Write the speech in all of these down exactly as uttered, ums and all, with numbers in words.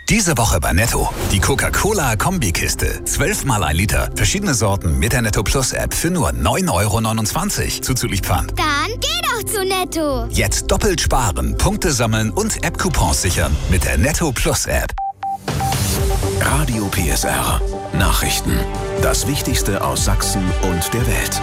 Diese Woche bei Netto. Die Coca-Cola-Kombikiste. zwölf mal ein Liter. Verschiedene Sorten mit der Netto Plus App für nur neun Euro neunundzwanzig. Zuzüglich Pfand. Dann geh doch zu Netto. Jetzt doppelt sparen, Punkte sammeln und App-Coupons sichern mit der Netto Plus App. Radio P S R. Nachrichten. Das Wichtigste aus Sachsen und der Welt.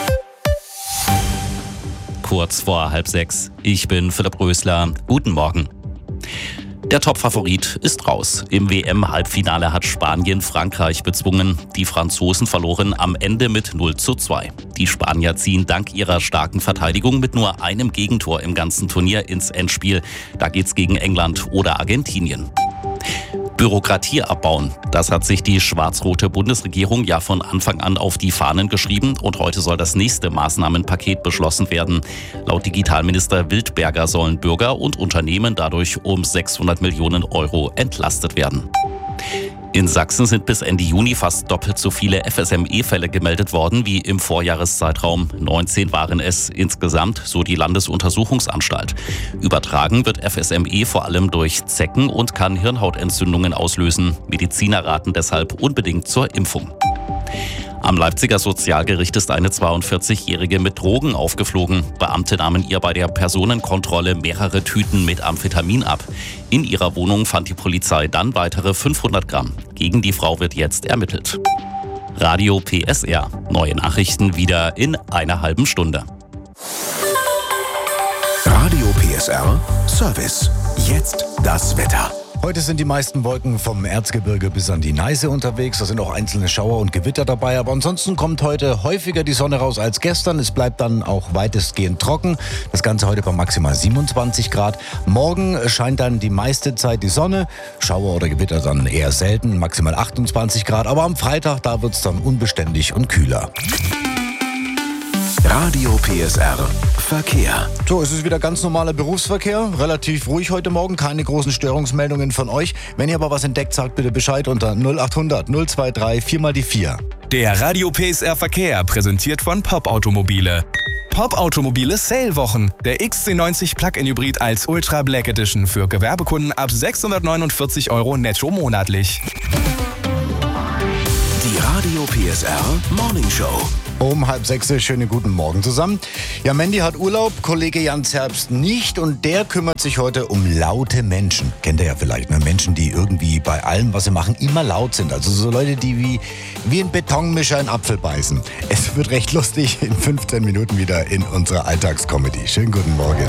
Kurz vor halb sechs. Ich bin Philipp Rösler. Guten Morgen. Der Top-Favorit ist raus. Im W M-Halbfinale hat Spanien Frankreich bezwungen. Die Franzosen verloren am Ende mit null zu zwei. Die Spanier ziehen dank ihrer starken Verteidigung mit nur einem Gegentor im ganzen Turnier ins Endspiel. Da geht's gegen England oder Argentinien. Bürokratie abbauen. Das hat sich die schwarz-rote Bundesregierung ja von Anfang an auf die Fahnen geschrieben und heute soll das nächste Maßnahmenpaket beschlossen werden. Laut Digitalminister Wildberger sollen Bürger und Unternehmen dadurch um sechshundert Millionen Euro entlastet werden. In Sachsen sind bis Ende Juni fast doppelt so viele F S M E-Fälle gemeldet worden wie im Vorjahreszeitraum. neunzehn waren es insgesamt, so die Landesuntersuchungsanstalt. Übertragen wird F S M E vor allem durch Zecken und kann Hirnhautentzündungen auslösen. Mediziner raten deshalb unbedingt zur Impfung. Am Leipziger Sozialgericht ist eine zweiundvierzigjährige mit Drogen aufgeflogen. Beamte nahmen ihr bei der Personenkontrolle mehrere Tüten mit Amphetamin ab. In ihrer Wohnung fand die Polizei dann weitere fünfhundert Gramm. Gegen die Frau wird jetzt ermittelt. Radio P S R. Neue Nachrichten wieder in einer halben Stunde. Radio P S R Service. Jetzt das Wetter. Heute sind die meisten Wolken vom Erzgebirge bis an die Neiße unterwegs. Da sind auch einzelne Schauer und Gewitter dabei. Aber ansonsten kommt heute häufiger die Sonne raus als gestern. Es bleibt dann auch weitestgehend trocken. Das Ganze heute bei maximal siebenundzwanzig Grad. Morgen scheint dann die meiste Zeit die Sonne. Schauer oder Gewitter dann eher selten, maximal achtundzwanzig Grad. Aber am Freitag, da wird es dann unbeständig und kühler. Radio P S R Verkehr. So, es ist wieder ganz normaler Berufsverkehr. Relativ ruhig heute Morgen, keine großen Störungsmeldungen von euch. Wenn ihr aber was entdeckt, sagt bitte Bescheid unter null achthundert null dreiundzwanzig vier mal die vier. Der Radio P S R Verkehr, präsentiert von Pop Automobile. Pop Automobile Sale-Wochen. Der X C neunzig Plug-in Hybrid als Ultra Black Edition für Gewerbekunden ab sechshundertneunundvierzig Euro netto monatlich. Die Radio P S R Morning Show. Um halb sechs, schönen guten Morgen zusammen. Ja, Mandy hat Urlaub, Kollege Jan Zerbst nicht und der kümmert sich heute um laute Menschen. Kennt ihr ja vielleicht, ne? Menschen, die irgendwie bei allem, was sie machen, immer laut sind. Also so Leute, die wie, wie ein Betonmischer einen Apfel beißen. Es wird recht lustig in fünfzehn Minuten wieder in unserer Alltagscomedy. Schönen guten Morgen.